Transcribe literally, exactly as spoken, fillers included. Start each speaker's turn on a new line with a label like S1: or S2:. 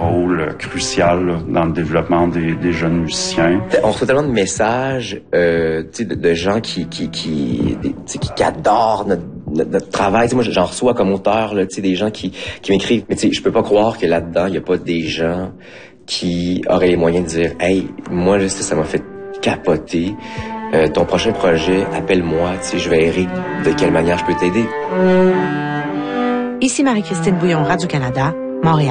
S1: rôle crucial là, dans le développement des, des jeunes musiciens.
S2: On reçoit tellement de messages euh, de, de gens qui qui qui, des, qui, qui adorent notre, notre, notre travail. T'sais, moi, j'en reçois comme auteur là, des gens qui, qui m'écrivent. Mais je peux pas croire que là-dedans, il n'y a pas des gens qui auraient les moyens de dire « Hey, moi, là, ça m'a fait capoter. Euh, ton prochain projet, appelle-moi. Je verrai de quelle manière je peux t'aider. »
S3: Ici Marie-Christine Bouillon, Radio-Canada, Montréal.